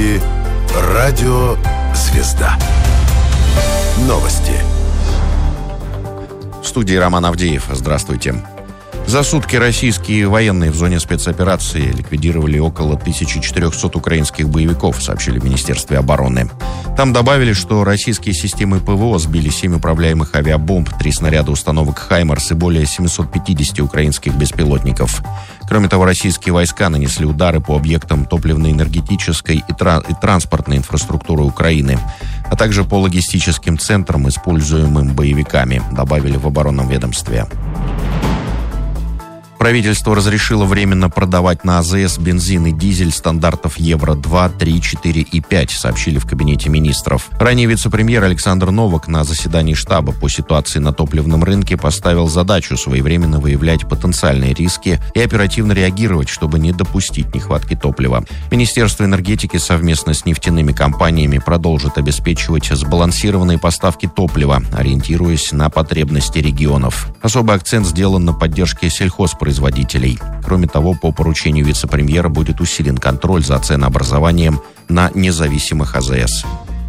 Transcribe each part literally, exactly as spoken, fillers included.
слушаете радио «Звезда». Новости. В студии Роман Авдеев. Здравствуйте. За сутки российские военные в зоне спецоперации ликвидировали около тысячи четырехсот украинских боевиков, сообщили в Министерстве обороны. Там добавили, что российские системы ПВО сбили семь управляемых авиабомб, три снаряда установок «Хаймарс» и более семьсот пятьдесят украинских беспилотников. Кроме того, российские войска нанесли удары по объектам топливно-энергетической и, тра- и транспортной инфраструктуры Украины, а также по логистическим центрам, используемым боевиками, добавили в оборонном ведомстве. Правительство разрешило временно продавать на АЗС бензин и дизель стандартов Евро-два, три, четыре и пять, сообщили в Кабинете министров. Ранее вице-премьер Александр Новак на заседании штаба по ситуации на топливном рынке поставил задачу своевременно выявлять потенциальные риски и оперативно реагировать, чтобы не допустить нехватки топлива. Министерство энергетики совместно с нефтяными компаниями продолжит обеспечивать сбалансированные поставки топлива, ориентируясь на потребности регионов. Особый акцент сделан на поддержке сельхозпроизводителей. производителей. Кроме того, по поручению вице-премьера будет усилен контроль за ценообразованием на независимых АЗС.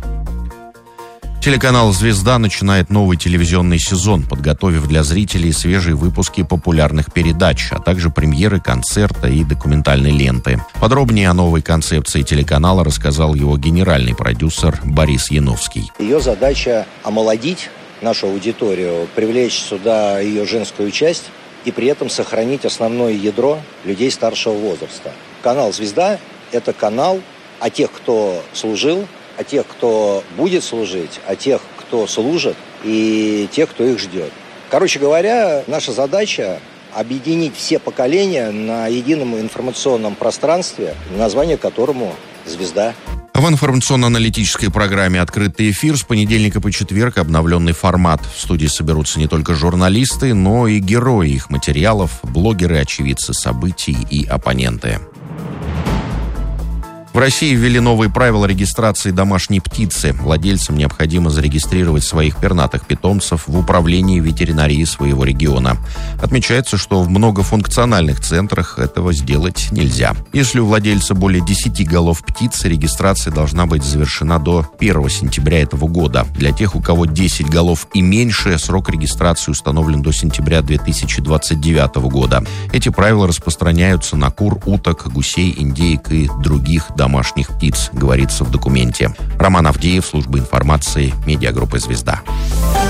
Телеканал «Звезда» начинает новый телевизионный сезон, подготовив для зрителей свежие выпуски популярных передач, а также премьеры, концерта и документальной ленты. Подробнее о новой концепции телеканала рассказал его генеральный продюсер Борис Яновский. Ее задача омолодить нашу аудиторию, привлечь сюда ее женскую часть и при этом сохранить основное ядро людей старшего возраста. Канал «Звезда» — это канал о тех, кто служил, о тех, кто будет служить, о тех, кто служит, и тех, кто их ждет. Короче говоря, наша задача — объединить все поколения на едином информационном пространстве, название которому «Звезда». В информационно-аналитической программе «Открытый эфир» с понедельника по четверг обновленный формат. В студии соберутся не только журналисты, но и герои их материалов, блогеры, очевидцы событий и оппоненты. В России ввели новые правила регистрации домашней птицы. Владельцам необходимо зарегистрировать своих пернатых питомцев в управлении ветеринарии своего региона. Отмечается, что в многофункциональных центрах этого сделать нельзя. Если у владельца более десяти голов птицы, регистрация должна быть завершена до первого сентября этого года. Для тех, у кого десять голов и меньше, срок регистрации установлен до сентября две тысячи двадцать девятого года. Эти правила распространяются на кур, уток, гусей, индеек и других домашних птиц, говорится в документе. Роман Авдеев, служба информации, медиагруппы «Звезда».